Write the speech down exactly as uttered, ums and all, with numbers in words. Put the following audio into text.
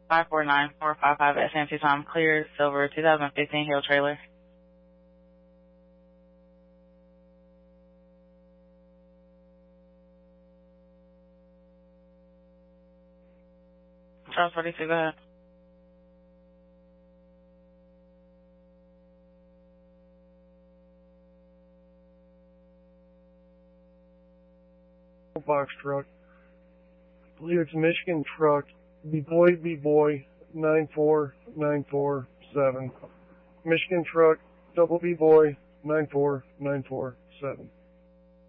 five four nine four five five S N T Tom, clear, silver, two thousand fifteen Hill trailer. Charles forty-two, go ahead. Box truck. I believe it's a Michigan truck. B-boy, B-boy, nine four nine four seven. Michigan truck, double B-boy, nine four nine four seven.